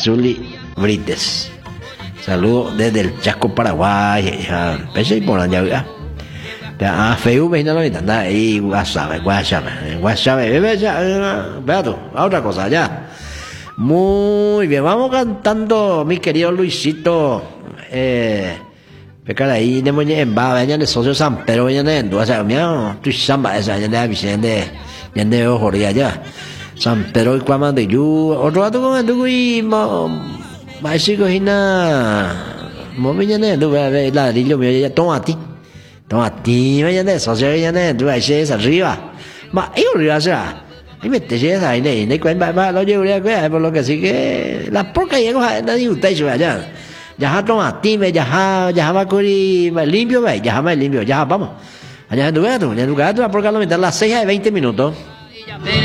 Zuli Brites. Saludos desde el Chaco, Paraguay. Pensé por allá. Facebook no lo anda ahí, WhatsApp, vea tú, a otra cosa ya. Muy bien, vamos cantando, mi querido Luisito. Pecar ahí, de moñe en baba, ya de socio San Pedro, ya de endo, o sea, mira, tu samba esa, ya de Vicente, ya de Ojoría ya. San Pedro y Cuaman de Yu, otro rato con el Dugui, Maisico Hina, Momiña de endo, la rillo mío, ya toma a ti. Toma, tío, ya de socio, ya de tú, ahí se arriba. Ma, yo arriba será. Y me te llegas ahí, y cuando va, lo llevo a por lo que sí que la porca llegó a nadie usted se vaya. Ya toma, time, ya va curi, limpio, ve, ya limpio, ya vamos. Allá en tu gato, la porca lo meter las 6:20.